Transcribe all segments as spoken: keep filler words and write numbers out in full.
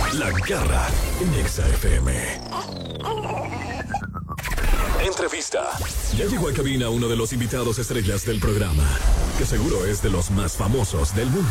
La Garra en Exa F M. Entrevista. Ya llegó a cabina uno de los invitados estrellas del programa, que seguro es de los más famosos del mundo.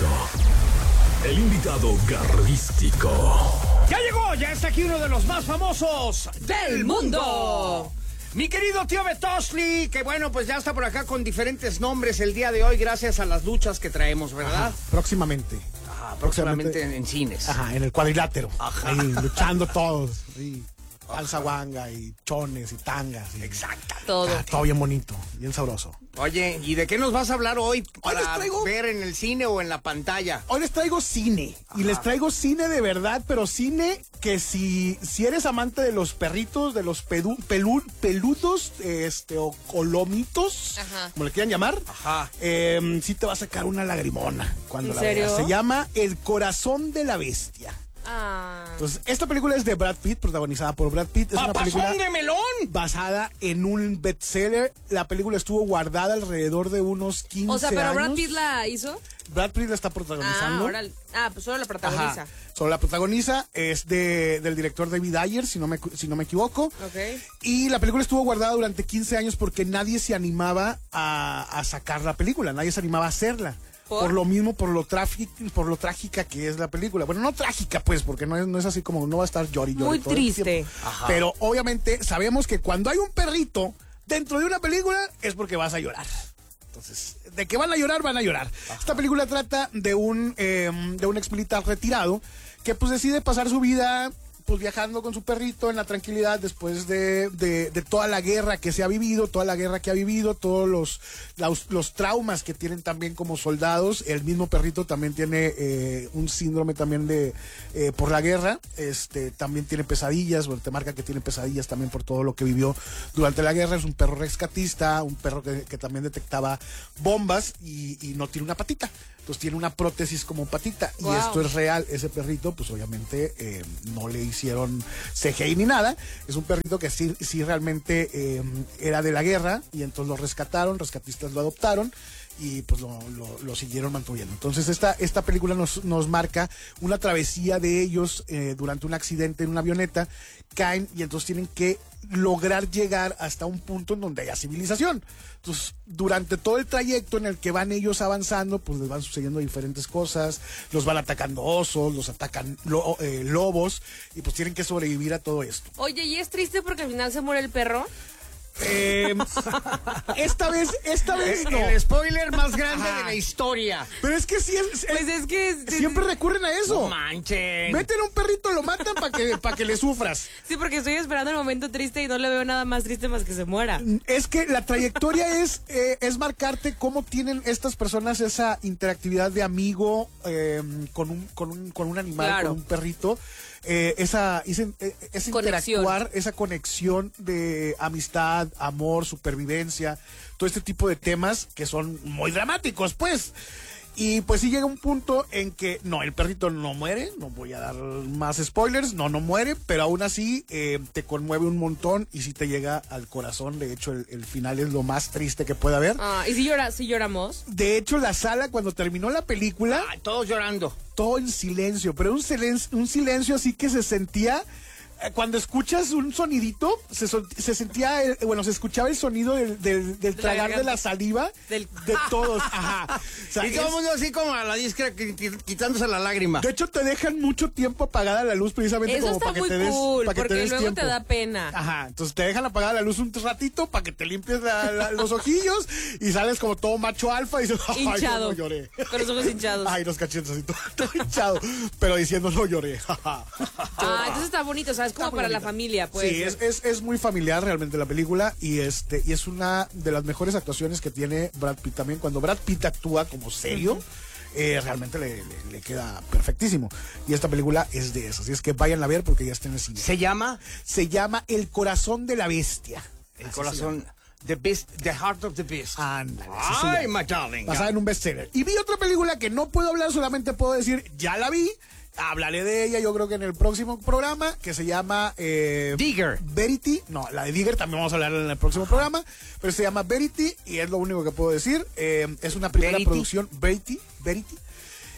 El invitado garrístico. Ya llegó, ya está aquí uno de los más famosos del mundo. Mi querido tío Betosli, que bueno, pues ya está por acá con diferentes nombres el día de hoy, gracias a las luchas que traemos, ¿verdad? Ajá, próximamente. Ajá, próximamente en, en cines. Ajá, en el cuadrilátero. Ajá. Ahí, luchando todos. Sí. Alza guanga y chones y tangas. Y... Exacto. Todo. Ah, todo bien bonito, bien sabroso. Oye, ¿y de qué nos vas a hablar hoy para Hoy les traigo... ver en el cine o en la pantalla? Hoy les traigo cine. Ajá. Y les traigo cine de verdad, pero cine que si, si eres amante de los perritos, de los pedu, pelú, peludos, este, o colomitos, Ajá. como le quieran llamar, Ajá. Eh, sí te va a sacar una lagrimona cuando ¿En la serio? veas. Se llama El Corazón de la Bestia. Ah. Entonces, esta película es de Brad Pitt, protagonizada por Brad Pitt. Es una película de melón! basada en un bestseller. La película estuvo guardada alrededor de unos quince años. O sea, ¿pero Brad Pitt la hizo? Brad Pitt la está protagonizando. Ah, ahora, ah pues solo la protagoniza. Ajá. Solo la protagoniza. Es de, del director David Ayer, si no me, si no me equivoco. Ok. Y la película estuvo guardada durante quince años porque nadie se animaba a, a sacar la película. Nadie se animaba a hacerla. ¿Por? Por lo mismo, por lo trágica, por lo trágica que es la película. Bueno, no trágica, pues, porque no es, no es así como, no va a estar llori, llori. Muy todo triste. El Pero obviamente sabemos que cuando hay un perrito dentro de una película es porque vas a llorar. Entonces, de que van a llorar, van a llorar. Ajá. Esta película trata de un, eh, de un ex militar retirado que pues decide pasar su vida pues viajando con su perrito en la tranquilidad después de, de, de toda la guerra que se ha vivido, toda la guerra que ha vivido, todos los, los, los traumas que tienen también como soldados. El mismo perrito también tiene eh, un síndrome también de eh, por la guerra, este también tiene pesadillas, bueno, te marca que tiene pesadillas también por todo lo que vivió durante la guerra. Es un perro rescatista, un perro que, que también detectaba bombas y, y no tiene una patita. Entonces tiene una prótesis como patita. Wow. Y esto es real. Ese perrito, pues obviamente eh, no le hicieron C G I ni nada. Es un perrito que sí, sí realmente eh, era de la guerra. Y entonces lo rescataron, rescatistas lo adoptaron. Y pues lo, lo, lo siguieron manteniendo. Entonces esta, esta película nos, nos marca una travesía de ellos eh, durante un accidente en una avioneta. Caen y entonces tienen que lograr llegar hasta un punto en donde haya civilización. Entonces, durante todo el trayecto en el que van ellos avanzando, pues les van sucediendo diferentes cosas, los van atacando osos, los atacan lo, eh, lobos, y pues tienen que sobrevivir a todo esto. Oye, ¿y es triste porque al final se muere el perro? Eh, esta vez, esta vez el, no. El spoiler más grande Ajá. de la historia. Pero es que sí es, es, pues es que es, siempre recurren a eso. No manchen. Meten a un perrito, lo matan para que, para que le sufras. Sí, porque estoy esperando el momento triste y no le veo nada más triste más que se muera. Es que la trayectoria es, eh, es marcarte cómo tienen estas personas esa interactividad de amigo eh, con, un, con, un, con un animal, claro. con un perrito. Eh, esa, ese, ese interactuar, esa conexión de amistad, amor, supervivencia, todo este tipo de temas que son muy dramáticos, pues. Y pues sí llega un punto en que, no, el perrito no muere, no voy a dar más spoilers, no, no muere, pero aún así eh, te conmueve un montón y sí te llega al corazón. De hecho, el, el final es lo más triste que puede haber. Ah, ¿y si, llora, si lloramos? De hecho, la sala, cuando terminó la película... Ah, todos llorando. Todo en silencio, pero un silencio, un silencio así que se sentía... Cuando escuchas un sonidito, se, se sentía, el, bueno, se escuchaba el sonido del, del, del tragar de la saliva del... de todos. Ajá. O sea, y todo el mundo así como a la discra quitándose la lágrima. De hecho, te dejan mucho tiempo apagada la luz precisamente. Eso como para que te des, cool, para que porque te des luego tiempo. te da pena. Ajá, entonces te dejan apagada la luz un ratito para que te limpies la, la, los ojillos y sales como todo macho alfa y dices, ay, hinchado. No lloré. Con los ojos hinchados. Ay, los cachetes así, todo, todo hinchado. Pero diciendo, no lloré. Ah, entonces está bonito, o sea, es como para la familia. Pues. Sí, es, es, es muy familiar realmente la película y este y es una de las mejores actuaciones que tiene Brad Pitt también. Cuando Brad Pitt actúa como serio, uh-huh. eh, realmente le, le, le queda perfectísimo. Y esta película es de esas, así es que vayan a ver porque ya está en el cine. ¿Se llama? Se llama El Corazón de la Bestia. El así corazón... The Beast, The Heart of the Beast. Ándale. Ay, my darling. Basada en un bestseller. Y vi otra película que no puedo hablar, solamente puedo decir, ya la vi. Hablaré de ella, yo creo que en el próximo programa, que se llama... Eh, Digger. Verity. No, la de Digger también vamos a hablar en el próximo Ajá. programa. Pero se llama Verity y es lo único que puedo decir. Eh, es una película de producción... Verity. Verity.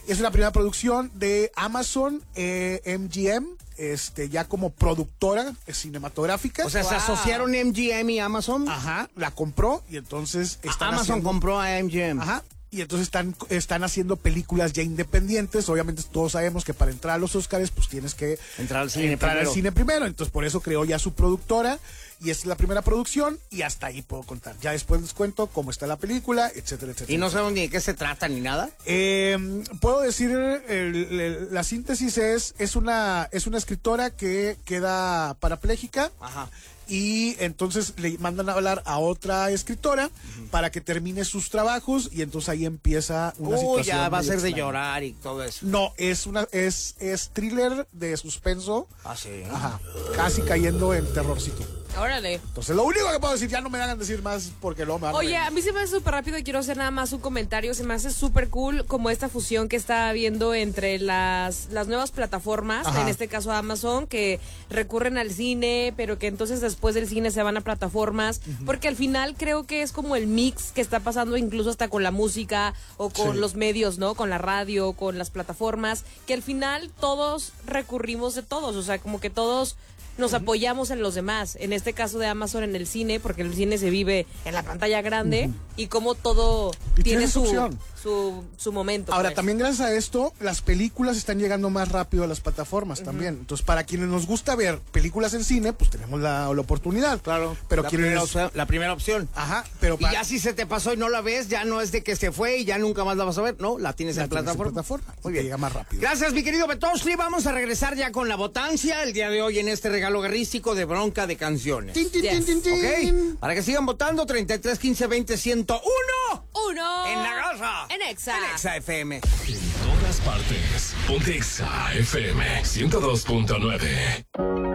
Es una primera producción de Amazon eh, M G M, este, ya como productora cinematográfica. O sea, wow. se asociaron M G M y Amazon. Ajá, la compró y entonces están Amazon haciendo... compró a M G M. Ajá. Y entonces están, están haciendo películas ya independientes. Obviamente todos sabemos que para entrar a los Oscars pues tienes que entrar al cine entrar primero. al cine primero. Entonces por eso creó ya su productora y esta es la primera producción y hasta ahí puedo contar. Ya después les cuento cómo está la película, etcétera, etcétera. Y no sabemos ni de qué se trata ni nada. Eh, puedo decir, el, el, la síntesis es, es, una, es una escritora que queda parapléjica. Ajá. Y entonces le mandan a hablar a otra escritora uh-huh. para que termine sus trabajos y entonces ahí empieza una Uy, situación. ya va a ser extraña. de llorar y todo eso. No, es una es es thriller de suspenso. Ah, sí. Ajá. Casi cayendo en terrorcito. Órale. Entonces, lo único que puedo decir, ya no me hagan decir más porque luego me van a Oye, reír. a mí se me hace súper rápido y quiero hacer nada más un comentario. Se me hace súper cool como esta fusión que está habiendo entre las, las nuevas plataformas, Ajá. en este caso Amazon, que recurren al cine, pero que entonces después del cine se van a plataformas, uh-huh. porque al final creo que es como el mix que está pasando incluso hasta con la música o con sí. los medios, ¿no? Con la radio, con las plataformas, que al final todos recurrimos de todos, o sea, como que todos... nos apoyamos en los demás, en este caso de Amazon en el cine, porque el cine se vive en la pantalla grande uh-huh. y como todo y tiene su, opción. su su momento. Ahora, pues. también gracias a esto, las películas están llegando más rápido a las plataformas uh-huh. también. Entonces, para quienes nos gusta ver películas en cine, pues tenemos la, la oportunidad. Claro, pero la, quienes... primera opción, la primera opción. Ajá, pero... Y ya si se te pasó y no la ves, ya no es de que se fue y ya nunca más la vas a ver. No, la tienes la en tienes plataforma. En plataforma. Muy bien. Llega más rápido. Gracias, mi querido Betosli. Vamos a regresar ya con la votancia el día de hoy en este regalo garrístico de bronca de canciones. Tin, tin, Yes. tin, tin, tin. Ok, para que sigan votando, treinta y tres, quince, veinte, ciento uno. Uno. En la casa. En Exa. En Exa F M. En todas partes. Ponte Exa F M ciento dos punto nueve.